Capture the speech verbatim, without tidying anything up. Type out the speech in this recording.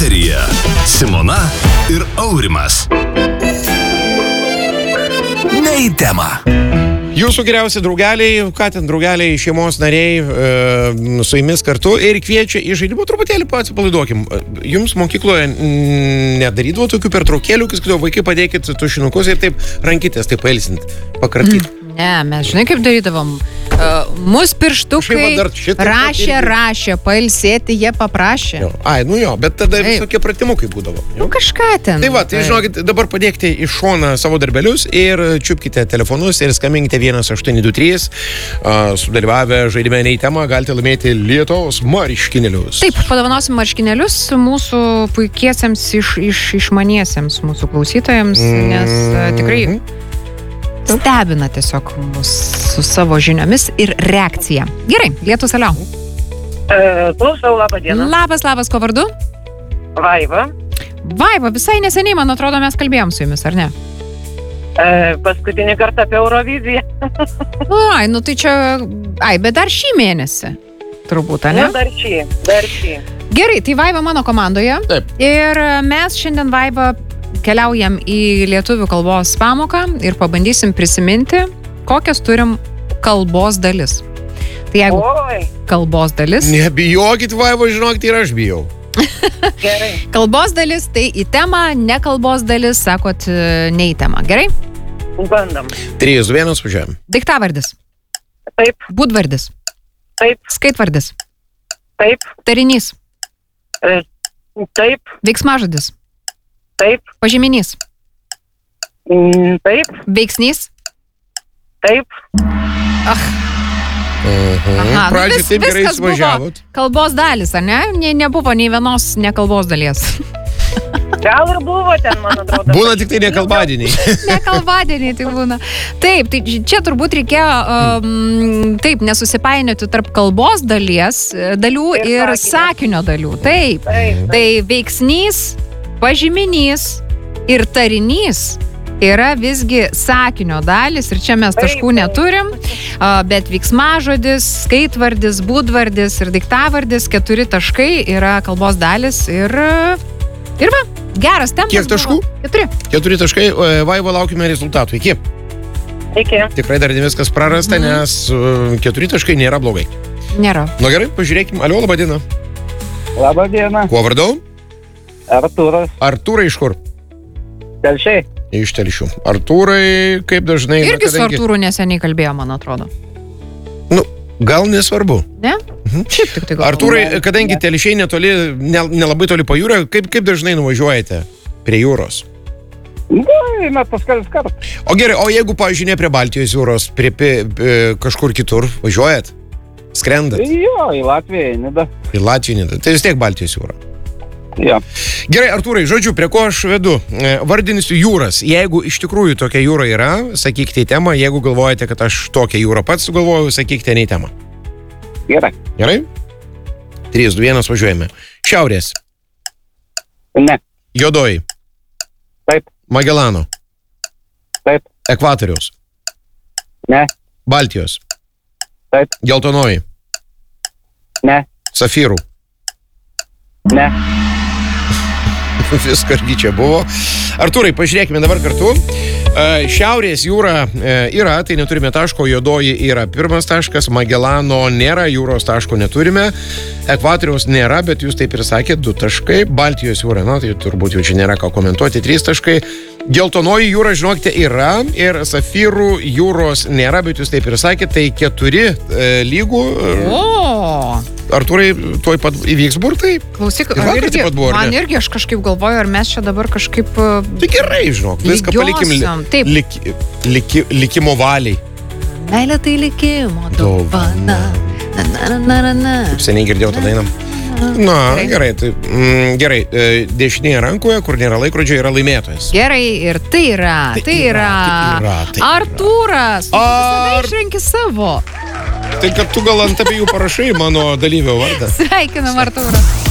Eteryje Simona ir Aurimas. Ne į temą. Jūsų geriausi draugeliai, ką ten draugeliai, šeimos nariai e, su jumis kartu ir kviečia į žaidimą, truputėlį atsipalaiduokim. Jums mokykloje nedarydavo tokių pertraukėlių, kai sakydavo, vaikai padėkit tušinukus ir taip rankytės, taip pailsint, pakratyti. Mm. Ne, mes žinai kaip darydavom. Uh, Mūsų pirštukai rašė, rašė, pailsėti jie paprašė. Jo. Ai, nu jo, bet tada visokie pratimukai būdavo. Nu kažką ten. Tai va, tai žinokit, dabar padėkite į šoną savo darbelius ir čiupkite telefonus ir skambinkite vienas aštuoni du trys. Uh, sudalyvavę žaidime ne į temą galite laimėti Lietuvos marškinėlius. Taip, padovanosim marškinėlius mūsų puikiesiems iš, iš, išmaniesiems mūsų klausytojams, mm-hmm. nes uh, tikrai stebina tiesiog mus su savo žiniomis ir reakcija. Gerai, Lietus, alio. E, klausau, labą dieną. Labas, labas, ko vardu? Vaiva. Vaiva, visai neseniai, man atrodo, mes kalbėjom su jumis, ar ne? E, paskutinį kartą apie Euroviziją. Ai, nu tai čia... Ai, bet dar šį mėnesį, turbūt, ne? Ne, dar šį, dar šį. Gerai, tai Vaiva mano komandoje. Taip. Ir mes šiandien, Vaiva, keliaujam į lietuvių kalbos pamoką ir pabandysim prisiminti, kokias turim kalbos dalis. Tai jeigu Oi. kalbos dalis... Nebijokit, Vaiva, žinokit, ir aš bijau. Gerai. Kalbos dalis, tai į temą, ne kalbos dalis, sakot, ne į temą. Gerai? Bandam. trys, du, vienas, važiuojam. Daiktavardis. Taip, Būdvardis. taip, Skaitvardis. taip, Tarinys. e, taip, Veiksmažodis. taip, Pažyminys. mm, taip, Veiksnys. taip. Mhm. Aha, nu Pradžiai vis- taip gerai viskas buvo suvažiavot. kalbos dalis, ar ne? Ne? Nebuvo nei vienos nekalbos dalies. Gal ir buvo ten, man atrodo. Būna tik tai ne kalbadieniai. Ne kalbadieniai tai būna. Taip, tai čia turbūt reikėjo um, taip, nesusipainioti tarp kalbos dalies, dalių ir, Ir ir sakinio dalių. Taip. Taip, Tai veiksnys, pažyminys ir tarinys yra visgi sakinio dalis ir čia mes Taip, taškų taip. neturim, a, bet veiksmažodis, skaitvardis, būdvardis ir daiktavardis, keturi taškai yra kalbos dalis ir, ir va, geras tempas. Kiek taškų? buvo. Keturi. Keturi taškai, e, Vaiva, laukime rezultatų. Iki. iki. Tikrai dar ne viskas prarasta, Mhm. nes e, keturi taškai nėra blogai. Nėra. Nu gerai, pažiūrėkim. Alio, laba diena. Labą dieną. Kuo vardau? Artūras. Artūrai iš kur? Telšiai. Iš Telšių. Artūrai, kaip dažnai... Irgi su kadangi- Artūru neseniai kalbėjo, man atrodo. Nu, gal nesvarbu. Ne? Šiaip tik tai gal. Artūrai, kadangi Telšiai netoli, ne, nelabai toli pajūrio, kaip, kaip dažnai nuvažiuojate prie jūros? Na, metus kelis kartus. O gerai, o jeigu, pavyzdžiui, ne prie Baltijos jūros, prie, prie, prie kažkur kitur važiuojat? Skrendat? Jo, į Latviją, Nidą. Į Latviją, Nidą. Tai vis tiek Baltijos jūra. Jo. Gerai, Artūrai, žodžiu, prie ko aš vedu? E, Vardinsiu jūras. Jeigu iš tikrųjų tokia jūra yra, sakykite į temą. Jeigu galvojate, kad aš tokią jūrą pats sugalvojau, sakykite ne į temą. Gerai. Gerai? trys, du, vienas, važiuojame. Šiaurės. Ne. Juodoji. Taip, Magelano. taip, Ekvatoriaus. ne, Baltijos. taip, Geltonoji. ne, Safyrų. ne. Viskas čia buvo. Artūrai, pažiūrėkime dabar kartu. E, Šiaurės jūra e, yra, tai neturime taško, juodoji yra pirmas taškas, Magelano nėra, jūros taško neturime, Ekvatoriaus nėra, bet jūs taip ir sakėt, du taškai, Baltijos jūra, na, tai turbūt jau čia nėra ką komentuoti, trys taškai, Geltonoji jūra, žinokite, yra ir Safyrų jūros nėra, bet jūs taip ir sakėt, tai keturi e, lygų. O, Artūrai, tuoj pat įvyks burtai? klausyk, Ir vakar irgi, taip pat buvo, ar ne? man irgi aš kažkaip galvoju, ar mes čia dabar kažkaip... uh, Tai gerai, žinok, viską palikim li, Lygiosiam, taip. lik, liki, likimo valiai. Meilė tai likimo dovana. Na, na, na, na, na, na. Kaip seniai girdėjau tą dainą. Na, Gerai. gerai, tai mm, gerai, e, dešinėje rankoje, kur nėra laikrodžio, yra laimėtojas. Gerai, ir tai yra, tai, Tai yra, yra, tai yra, tai yra. Artūras. Tu visada Ar- išrenki savo. Tai kad tu gal ant abiejų parašai mano dalyvio vardą. Sveikinam, Artūras.